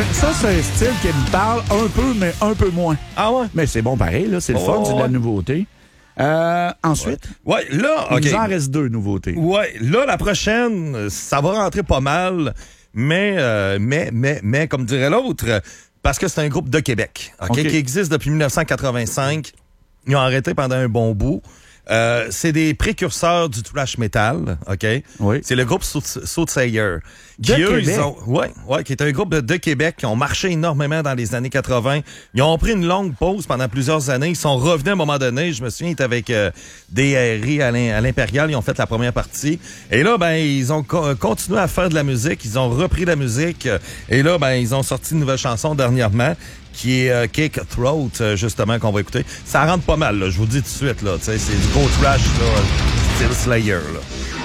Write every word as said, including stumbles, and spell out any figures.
Ça, c'est un style qui me parle un peu, mais un peu moins. Ah ouais? Mais c'est bon pareil, là. C'est le Oh, fun, c'est de la ouais. nouveauté. Euh, ensuite, Ouais, là, il OK. nous en reste deux nouveautés. Ouais, là, la prochaine, ça va rentrer pas mal, mais, euh, mais, mais, mais, comme dirait l'autre, parce que c'est un groupe de Québec, OK, OK. qui existe depuis dix-neuf cent quatre-vingt-cinq. Ils ont arrêté pendant un bon bout. Euh, c'est des précurseurs du thrash metal, OK? Oui. C'est le groupe Soothsayer. De Qui, eux, Québec? ils ont, ouais, ouais, qui est un groupe de, de Québec qui ont marché énormément dans les années quatre-vingt. Ils ont pris une longue pause pendant plusieurs années. Ils sont revenus à un moment donné. Je me souviens, ils étaient avec euh, D R I à l'Im- à l'Impérial. Ils ont fait la première partie. Et là, ben, ils ont co- continué à faire de la musique. Ils ont repris la musique. Et là, ben, ils ont sorti une nouvelle chanson dernièrement, qui est euh, Kick Throat, euh, justement, qu'on va écouter. Ça rentre pas mal, là, je vous le dis tout de suite, là. Tu sais, c'est du gros trash, là, style Slayer, là.